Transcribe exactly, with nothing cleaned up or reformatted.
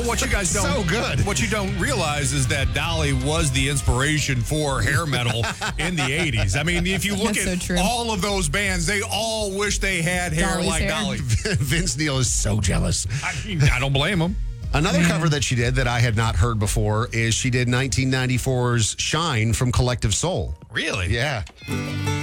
what you guys don't So good. What you don't realize is that Dolly was the inspiration for hair metal in the eighties. I mean, if you look That's at so true. all of those bands, they all wish they had hair Dolly's like hair. Dolly. Vince Neil is so jealous. I mean, I don't blame them. Another cover that she did that I had not heard before is she did nineteen ninety-four's Shine from Collective Soul. Really? Yeah.